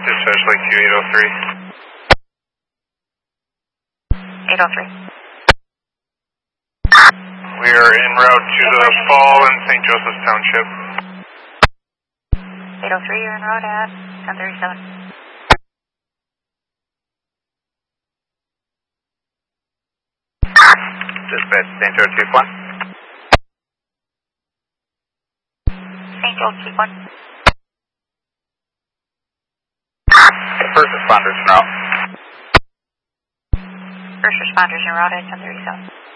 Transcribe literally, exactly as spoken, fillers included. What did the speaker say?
Dispatch Lake two eight oh three. eight oh three. We are en route to the fall in Saint Joseph's Township. eight oh three, you're en route at ten thirty-seven. Dispatch Saint Joe two one. Saint Joe two one. First responders en route. First responders en route at ten thirty-seven.